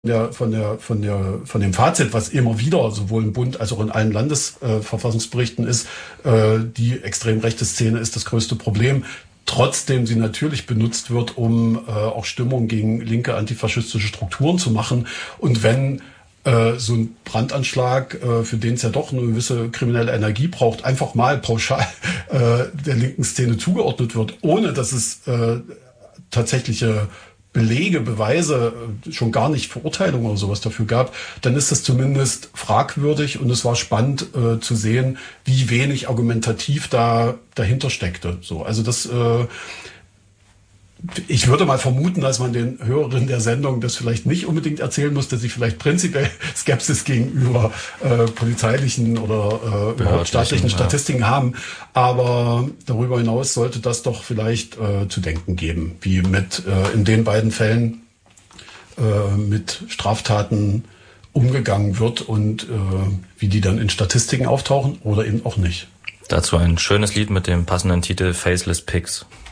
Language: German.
von dem Fazit, was immer wieder sowohl im Bund als auch in allen Landesverfassungsberichten ist, die extrem rechte Szene ist das größte Problem. Trotzdem sie natürlich benutzt wird, um auch Stimmung gegen linke antifaschistische Strukturen zu machen. Und wenn so ein Brandanschlag, für den es ja doch eine gewisse kriminelle Energie braucht, einfach mal pauschal der linken Szene zugeordnet wird, ohne dass es tatsächliche Belege, Beweise, schon gar nicht Verurteilungen oder sowas dafür gab, dann ist das zumindest fragwürdig und es war spannend zu sehen, wie wenig argumentativ da dahinter steckte. So, also das ich würde mal vermuten, dass man den Hörerinnen der Sendung das vielleicht nicht unbedingt erzählen muss, dass sie vielleicht prinzipiell Skepsis gegenüber polizeilichen oder überhaupt staatlichen Statistiken haben. Aber darüber hinaus sollte das doch vielleicht zu denken geben, wie mit in den beiden Fällen mit Straftaten umgegangen wird und wie die dann in Statistiken auftauchen oder eben auch nicht. Dazu ein schönes Lied mit dem passenden Titel Faceless Pigs.